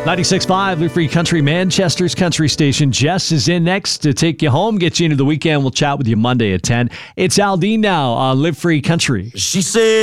96.5 Live Free Country, Manchester's country station. Jess is in next to take you home, get you into the weekend. We'll chat with you Monday at 10. It's Aldine now on Live Free Country. She said